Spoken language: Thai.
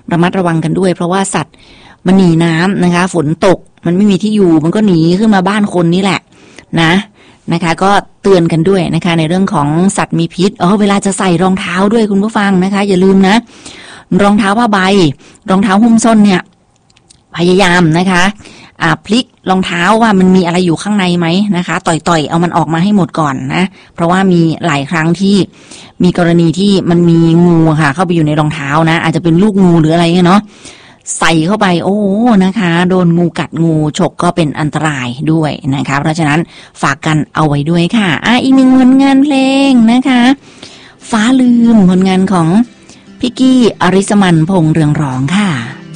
ระมัดระวังกันด้วยเพราะว่าสัตว์มันหนีน้ำนะคะฝนตกมันไม่มีที่อยู่มันก็หนีขึ้นมาบ้านคนนี่แหละนะคะก็เตือนกันด้วยนะคะในเรื่องของสัตว์มีพิษเวลาจะใส่รองเท้าด้วยคุณผู้ฟังนะคะอย่าลืมนะรองเท้าผ้าใบรองเท้าหุ้มส้นเนี่ยพยายามนะคะพลิกรองเท้าว่ามันมีอะไรอยู่ข้างในไหมนะคะต่อยเอามันออกมาให้หมดก่อนนะเพราะว่ามีหลายครั้งที่มีกรณีที่มันมีงูค่ะเข้าไปอยู่ในรองเท้านะอาจจะเป็นลูกงูหรืออะไรเนาะใส่เข้าไปนะคะโดนงูกัดงูฉกก็เป็นอันตรายด้วยนะคะเพราะฉะนั้นฝากกันเอาไว้ด้วยค่ะอีกหนึ่งผลงานเพลงนะคะฟ้าลืมผลงานของพี่กี้อริสมันพงษ์เรืองร้องค่ะ